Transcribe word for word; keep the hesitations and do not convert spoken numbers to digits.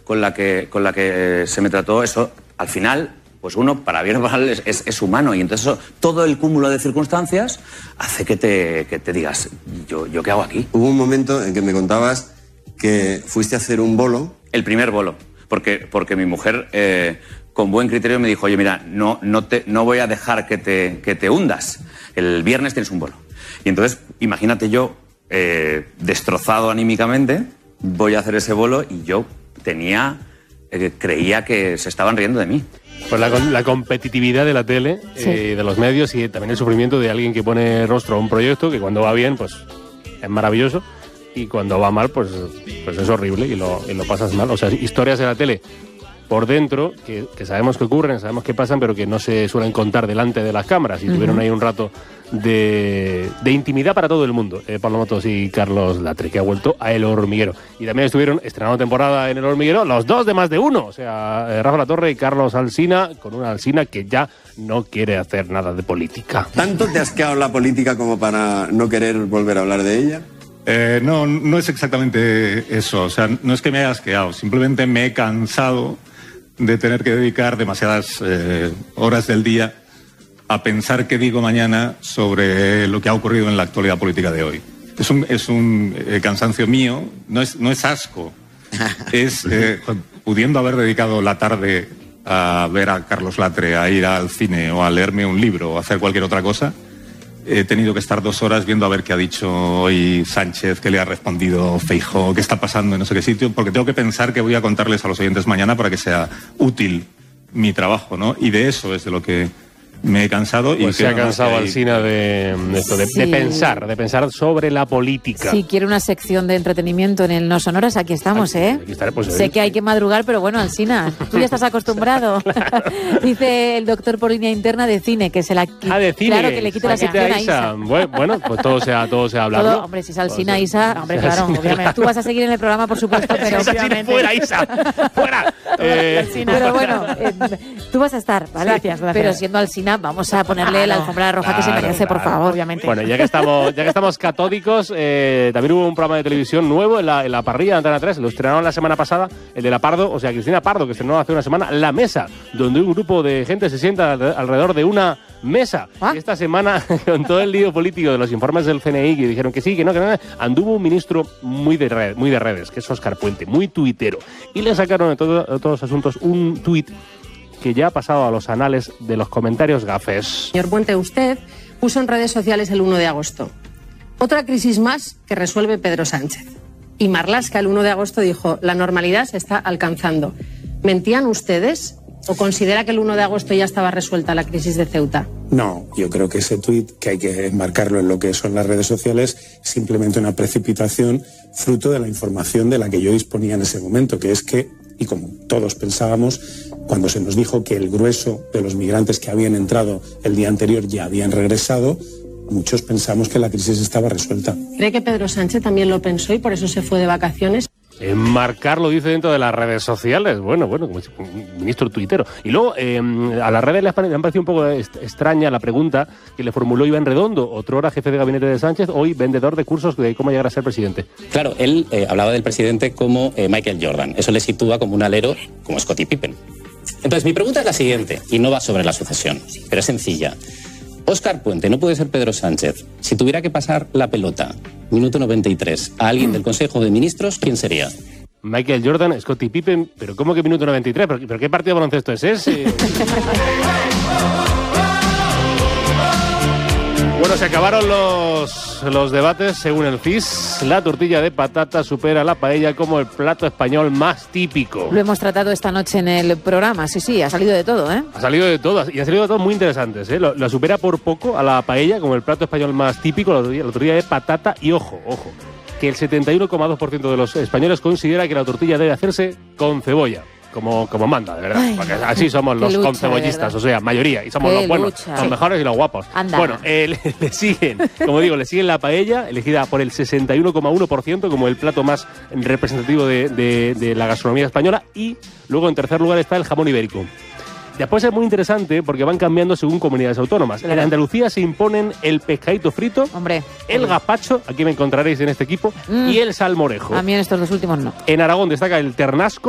con la que, con la que se me trató, eso al final, pues uno, para bien o para mal, es, es, es humano. Y entonces eso, todo el cúmulo de circunstancias hace que te, que te digas, ¿yo, ¿yo qué hago aquí? Hubo un momento en que me contabas que fuiste a hacer un bolo. El primer bolo, porque, porque mi mujer, eh, con buen criterio, me dijo, oye, mira, no, no, te, no voy a dejar que te, que te hundas. El viernes tienes un bolo. Y entonces, imagínate yo, eh, destrozado anímicamente, voy a hacer ese bolo y yo tenía, eh, creía que se estaban riendo de mí. Pues la, la competitividad de la tele, sí. eh, de los medios y también el sufrimiento de alguien que pone rostro a un proyecto que cuando va bien, pues es maravilloso. Y cuando va mal, pues, pues es horrible y lo, y lo pasas mal. O sea, historias de la tele por dentro, que, que sabemos que ocurren, sabemos que pasan, pero que no se suelen contar delante de las cámaras. Y uh-huh. tuvieron ahí un rato de, de intimidad para todo el mundo. Eh, Pablo Motos y Carlos Latre, que ha vuelto a El Hormiguero. Y también estuvieron estrenando temporada en El Hormiguero los dos de Más de Uno. O sea, eh, Rafa Latorre y Carlos Alsina, con una Alsina que ya no quiere hacer nada de política. ¿Tanto te has quedado en la política como para no querer volver a hablar de ella? Eh, no, no es exactamente eso. O sea, no es que me haya asqueado, simplemente me he cansado de tener que dedicar demasiadas eh, horas del día a pensar qué digo mañana sobre lo que ha ocurrido en la actualidad política de hoy. Es un, es un eh, cansancio mío, no es, no es asco, es eh, pudiendo haber dedicado la tarde a ver a Carlos Latre, a ir al cine o a leerme un libro o a hacer cualquier otra cosa. He tenido que estar dos horas viendo a ver qué ha dicho hoy Sánchez, qué le ha respondido Feijóo, qué está pasando en no sé qué sitio, porque tengo que pensar qué voy a contarles a los oyentes mañana para que sea útil mi trabajo, ¿no? Y de eso es de lo que me he cansado. Pues y se ha cansado Alsina de, de esto, de, sí. de pensar, de pensar sobre la política. Si quiere una sección de entretenimiento en el No Sonoras, aquí estamos, ¿eh? Aquí estaré, pues, sé que hay que madrugar, pero bueno, Alsina, tú ya estás acostumbrado. Claro. Dice el doctor por línea interna de cine, que se la ah, de cine. Claro, que le quite la sección a Isa. Bueno, pues todo sea, todo sea hablado. Todo, hombre, si es Alsina, Isa, hombre, claro, obviamente. Tú vas a seguir en el programa, por supuesto, pero si obviamente... Fuera, Isa, fuera. eh, pero bueno, eh, tú vas a estar, ¿vale? Gracias, gracias. Pero siendo Alsina, vamos a ponerle claro, la alfombra roja claro, que se merece, claro, por favor, obviamente. Bueno, ya que estamos, ya que estamos catódicos, eh, también hubo un programa de televisión nuevo en la, en la parrilla de Antena tres, lo estrenaron la semana pasada, el de la Pardo, o sea, Cristina Pardo, que estrenó hace una semana, La Mesa, donde un grupo de gente se sienta alrededor de una mesa. ¿Ah? Y esta semana, con todo el lío político de los informes del C N I, que dijeron que sí, que no, que no, anduvo un ministro muy de, red, muy de redes, que es Óscar Puente, muy tuitero, y le sacaron de, todo, de todos los asuntos un tuit que ya ha pasado a los anales de los comentarios gafes. Señor Puente, usted puso en redes sociales el uno de agosto. Otra crisis más que resuelve Pedro Sánchez. Y Marlaska el uno de agosto dijo, la normalidad se está alcanzando. ¿Mentían ustedes o considera que el uno de agosto ya estaba resuelta la crisis de Ceuta? No, yo creo que ese tuit, que hay que enmarcarlo en lo que son las redes sociales, es simplemente una precipitación fruto de la información de la que yo disponía en ese momento, que es que, y como todos pensábamos, cuando se nos dijo que el grueso de los migrantes que habían entrado el día anterior ya habían regresado, muchos pensamos que la crisis estaba resuelta. ¿Cree que Pedro Sánchez también lo pensó y por eso se fue de vacaciones? Enmarcarlo, dice, dentro de las redes sociales. Bueno, bueno, como un ministro tuitero. Y luego, eh, a las redes le han parecido un poco extraña la pregunta que le formuló Iván Redondo, otrora jefe de gabinete de Sánchez, hoy vendedor de cursos de cómo llegar a ser presidente. Claro, él eh, hablaba del presidente como eh, Michael Jordan. Eso le sitúa como un alero como Scottie Pippen. Entonces, mi pregunta es la siguiente, y no va sobre la sucesión, pero es sencilla. Óscar Puente no puede ser Pedro Sánchez. Si tuviera que pasar la pelota, minuto noventa y tres, a alguien del Consejo de Ministros, ¿quién sería? Michael Jordan, Scottie Pippen, pero ¿cómo que minuto noventa y tres? ¿Pero, pero qué partido de baloncesto es ese? Bueno, se acabaron los, los debates según el C I S. La tortilla de patata supera la paella como el plato español más típico. Lo hemos tratado esta noche en el programa, sí, sí, ha salido de todo, ¿eh? Ha salido de todo, y ha salido de todo muy interesantes, ¿eh? Lo, la supera por poco a la paella como el plato español más típico, la tortilla, la tortilla de patata, y ojo, ojo, que el setenta y uno coma dos por ciento de los españoles considera que la tortilla debe hacerse con cebolla. Como, como manda, de verdad. Ay, porque así somos los lucha, concebollistas, o sea, mayoría. Y somos qué los buenos, lucha. Los mejores y los guapos. Anda. Bueno, eh, le, le siguen, como digo, le siguen la paella, elegida por el sesenta y uno coma uno por ciento como el plato más representativo de, de, de la gastronomía española. Y luego, en tercer lugar, está el jamón ibérico. Después es muy interesante porque van cambiando según comunidades autónomas. Claro. En Andalucía se imponen el pescadito frito, hombre, el hombre. gazpacho, aquí me encontraréis en este equipo, mm. y el salmorejo. A mí en estos dos últimos no. En Aragón destaca el ternasco.